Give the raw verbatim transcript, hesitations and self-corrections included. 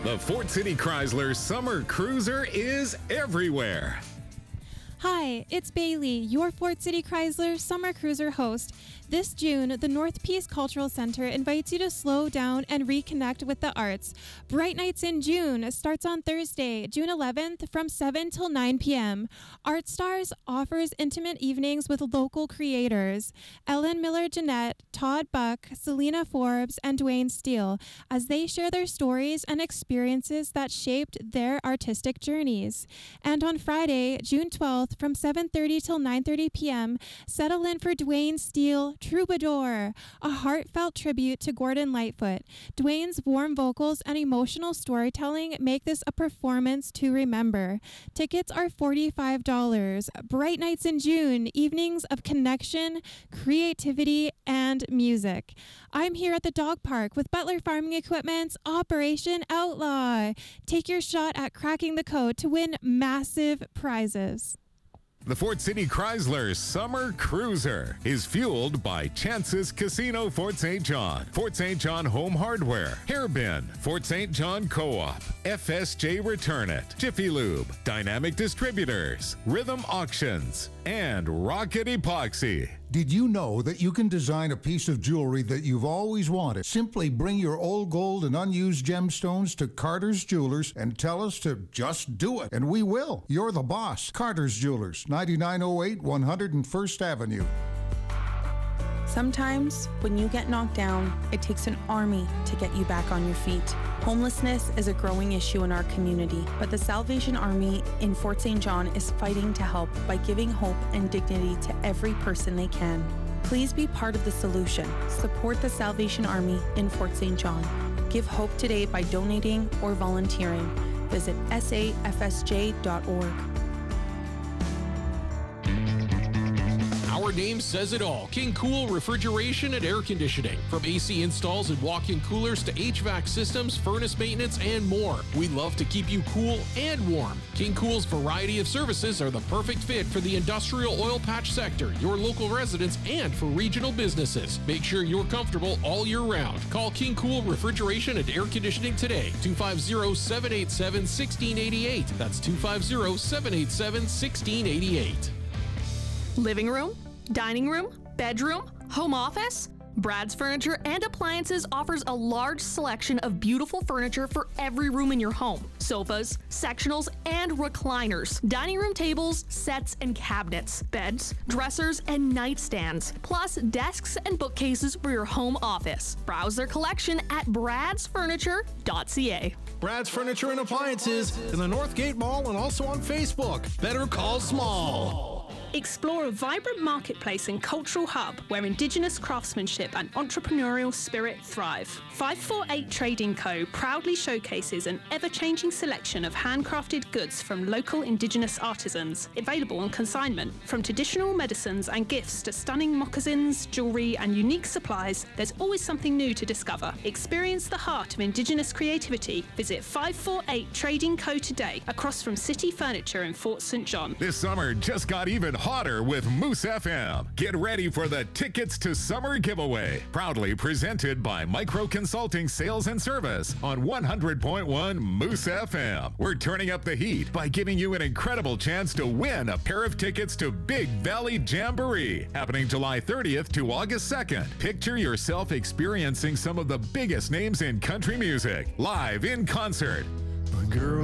The Fort City Chrysler Summer Cruiser is everywhere. Hi, it's Bailey, your Fort City Chrysler Summer Cruiser host. This June, the North Peace Cultural Center invites you to slow down and reconnect with the arts. Bright Nights in June starts on Thursday, June eleventh from seven till nine p.m. Art Stars offers intimate evenings with local creators. Ellen Miller-Jeanette, Todd Buck, Selena Forbes, and Dwayne Steele as they share their stories and experiences that shaped their artistic journeys. And on Friday, June twelfth from seven thirty till nine thirty p.m., settle in for Dwayne Steele Troubadour, a heartfelt tribute to Gordon Lightfoot. Dwayne's warm vocals and emotional storytelling make this a performance to remember. Tickets are forty-five dollars. Bright Nights in June, evenings of connection, creativity, and music. I'm here at the dog park with Butler Farming Equipment's Operation Outlaw. Take your shot at cracking the code to win massive prizes. The Fort City Chrysler Summer Cruiser is fueled by Chances Casino Fort Saint John, Fort Saint John Home Hardware, Hairbin, Fort Saint John Co-op, F S J Return It, Jiffy Lube, Dynamic Distributors, Rhythm Auctions, and Rocket Epoxy. Did you know that you can design a piece of jewelry that you've always wanted? Simply bring your old gold and unused gemstones to Carter's Jewelers and tell us to just do it, and we will. You're the boss. Carter's Jewelers, ninety-nine oh eight one hundred first Avenue. Sometimes, when you get knocked down, it takes an army to get you back on your feet. Homelessness is a growing issue in our community, but the Salvation Army in Fort Saint John is fighting to help by giving hope and dignity to every person they can. Please be part of the solution. Support the Salvation Army in Fort Saint John. Give hope today by donating or volunteering. Visit S A F S J dot org. Our name says it all. King Cool Refrigeration and Air Conditioning. From A C installs and walk-in coolers to H V A C systems, furnace maintenance, and more. We love to keep you cool and warm. King Cool's variety of services are the perfect fit for the industrial oil patch sector, your local residents, and for regional businesses. Make sure you're comfortable all year round. Call King Cool Refrigeration and Air Conditioning today. two five zero, seven eight seven, one six eight eight. That's two five zero, seven eight seven, one six eight eight. Living room, dining room, bedroom, home office? Brad's Furniture and Appliances offers a large selection of beautiful furniture for every room in your home. Sofas, sectionals, and recliners, dining room tables, sets and cabinets, beds, dressers, and nightstands, plus desks and bookcases for your home office. Browse their collection at brads furniture dot c a. Brad's Furniture and Appliances in the Northgate Mall and also on Facebook. Better call small. Explore a vibrant marketplace and cultural hub where Indigenous craftsmanship and entrepreneurial spirit thrive. five forty-eight Trading Co. proudly showcases an ever-changing selection of handcrafted goods from local Indigenous artisans, available on consignment. From traditional medicines and gifts to stunning moccasins, jewelry, and unique supplies, there's always something new to discover. Experience the heart of Indigenous creativity. Visit five forty-eight Trading Co. today, across from City Furniture in Fort Saint John. This summer just got even hotter with Moose F M. Get ready for the Tickets to Summer giveaway. Proudly presented by Micro Consulting Sales and Service on one hundred point one Moose F M. We're turning up the heat by giving you an incredible chance to win a pair of tickets to Big Valley Jamboree, happening July thirtieth to August second. Picture yourself experiencing some of the biggest names in country music, live in concert. A girl